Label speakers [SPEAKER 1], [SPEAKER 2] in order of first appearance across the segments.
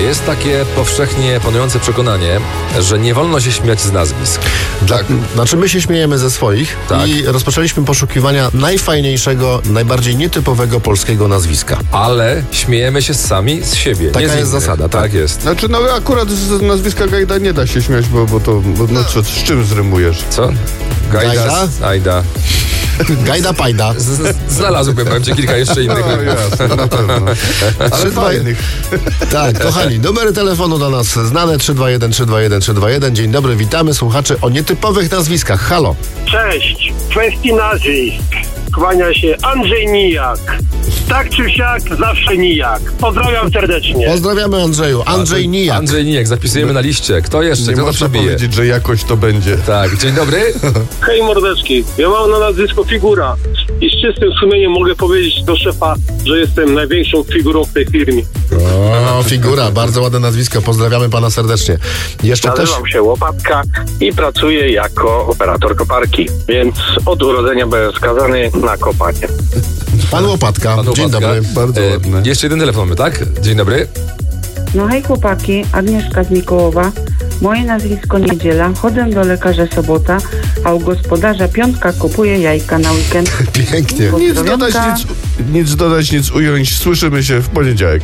[SPEAKER 1] Jest takie powszechnie panujące przekonanie, że nie wolno się śmiać z nazwisk.
[SPEAKER 2] Znaczy my się śmiejemy ze swoich i rozpoczęliśmy poszukiwania najfajniejszego, najbardziej nietypowego polskiego nazwiska.
[SPEAKER 1] Ale śmiejemy się sami z siebie.
[SPEAKER 2] Taka jest zasada,
[SPEAKER 1] tak jest.
[SPEAKER 3] Znaczy, no akurat z nazwiska Gajda nie da się śmiać, bo z czym zrymujesz?
[SPEAKER 1] Co?
[SPEAKER 2] Gajda?
[SPEAKER 1] Ajda.
[SPEAKER 2] Gajda pajda.
[SPEAKER 1] Znalazłbym pewnie kilka jeszcze innych.
[SPEAKER 3] No jasne, na pewno. Ale fajnych.
[SPEAKER 2] Tak, kochani, numery telefonu do nas znane 321 321 321. Dzień dobry, witamy słuchaczy o nietypowych nazwiskach. Halo.
[SPEAKER 4] Cześć, w kwestii nazwisk kłania się Andrzej Nijak. Tak czy siak, zawsze Nijak. Pozdrawiam serdecznie.
[SPEAKER 2] Pozdrawiamy Andrzeju. Andrzej Nijak.
[SPEAKER 1] Andrzej Nijak, zapisujemy na liście. Kto jeszcze?
[SPEAKER 3] Nie
[SPEAKER 1] Kto to
[SPEAKER 3] można
[SPEAKER 1] przebije?
[SPEAKER 3] powiedzieć, że jakoś to będzie.
[SPEAKER 1] Tak, dzień dobry.
[SPEAKER 4] Hej mordeczki, ja mam na nazwisko Figura i z czystym sumieniem mogę powiedzieć do szefa, że jestem największą figurą w tej firmie.
[SPEAKER 2] O, Figura, bardzo ładne nazwisko. Pozdrawiamy pana serdecznie. Jeszcze też...
[SPEAKER 5] Nazywam się Łopatka i pracuję jako operator koparki, więc od urodzenia byłem skazany na kopanie.
[SPEAKER 2] Pan Łopatka.
[SPEAKER 1] Pan
[SPEAKER 2] Dzień
[SPEAKER 1] Łopatka.
[SPEAKER 2] dobry.
[SPEAKER 3] Bardzo ładne.
[SPEAKER 1] Jeszcze jeden telefon mamy, tak? Dzień dobry.
[SPEAKER 6] No hej chłopaki, Agnieszka z Mikołowa. Moje nazwisko Niedziela, chodzę do lekarza sobota, a u gospodarza piątka kupuję jajka na weekend.
[SPEAKER 2] Pięknie.
[SPEAKER 3] Nic dodać, nic ująć. Słyszymy się w poniedziałek.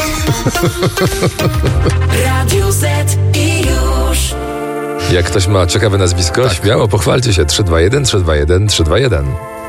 [SPEAKER 7] Radio Z i już.
[SPEAKER 1] Jak ktoś ma ciekawe nazwisko, śmiało pochwalcie się. 321 321 321.